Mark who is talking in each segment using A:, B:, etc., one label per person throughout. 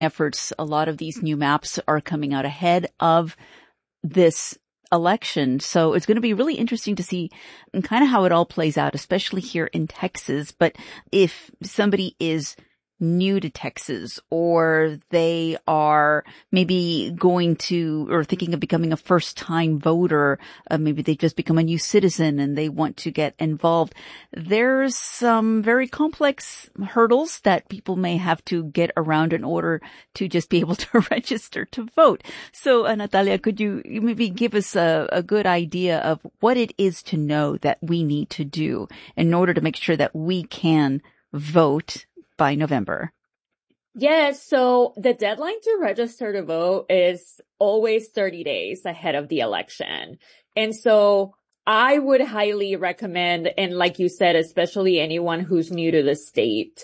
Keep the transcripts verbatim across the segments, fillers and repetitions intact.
A: efforts. A lot of these new maps are coming out ahead of this election. So it's going to be really interesting to see kind of how it all plays out, especially here in Texas. But if somebody is new to Texas, or they are maybe going to or thinking of becoming a first-time voter, uh, maybe they've just become a new citizen and they want to get involved, there's some very complex hurdles that people may have to get around in order to just be able to register to vote. So, uh, Natalia, could you maybe give us a, a good idea of what it is to know that we need to do in order to make sure that we can vote by November?
B: Yes. So the deadline to register to vote is always thirty days ahead of the election. And so I would highly recommend, and like you said, especially anyone who's new to the state,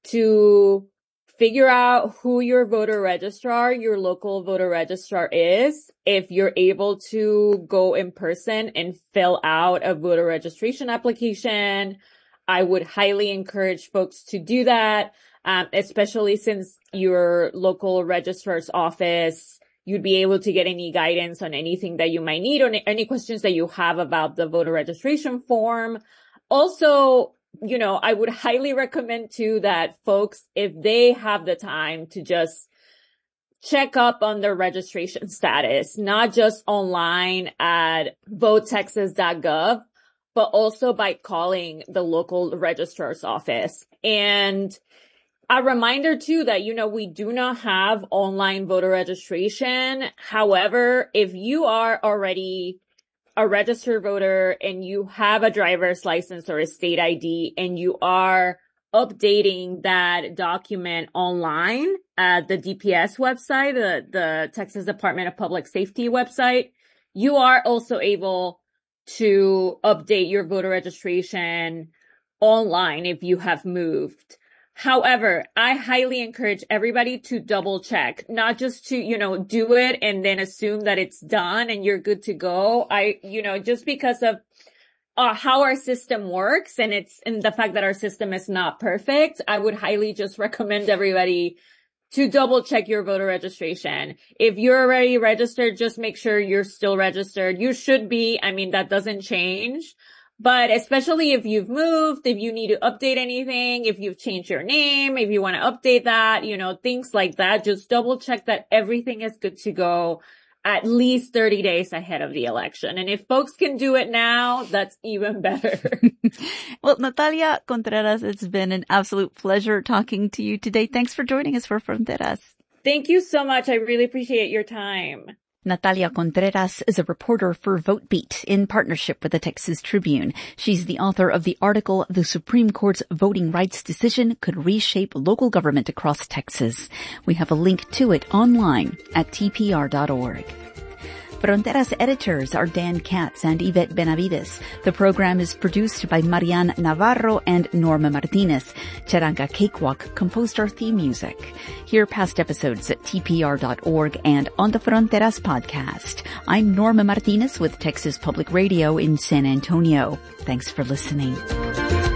B: to figure out who your voter registrar, your local voter registrar is. If you're able to go in person and fill out a voter registration application, I would highly encourage folks to do that, um, especially since your local registrar's office, you'd be able to get any guidance on anything that you might need or any questions that you have about the voter registration form. Also, you know, I would highly recommend too that folks, if they have the time, to just check up on their registration status, not just online at vote texas dot gov, but also by calling the local registrar's office. And a reminder too that, you know, we do not have online voter registration. However, if you are already a registered voter and you have a driver's license or a state I D and you are updating that document online at the D P S website, the, the Texas Department of Public Safety website, you are also able to update your voter registration online if you have moved. However, I highly encourage everybody to double check, not just to, you know, do it and then assume that it's done and you're good to go. I, you know, just because of uh, how our system works and it's, and the fact that our system is not perfect, I would highly just recommend everybody to double check your voter registration. If you're already registered, just make sure you're still registered. You should be. I mean, that doesn't change. But especially if you've moved, if you need to update anything, if you've changed your name, if you want to update that, you know, things like that, just double check that everything is good to go at least thirty days ahead of the election. And if folks can do it now, that's even better.
A: Well, Natalia Contreras, it's been an absolute pleasure talking to you today. Thanks for joining us for Fronteras.
B: Thank you so much. I really appreciate your time.
A: Natalia Contreras is a reporter for VoteBeat in partnership with the Texas Tribune. She's the author of the article, The Supreme Court's Voting Rights Decision Could Reshape Local Government Across Texas. We have a link to it online at T P R dot org. Fronteras editors are Dan Katz and Yvette Benavides. The program is produced by Marian Navarro and Norma Martinez. Charanga Cakewalk composed our theme music. Hear past episodes at T P R dot org and on the Fronteras podcast. I'm Norma Martinez with Texas Public Radio in San Antonio. Thanks for listening.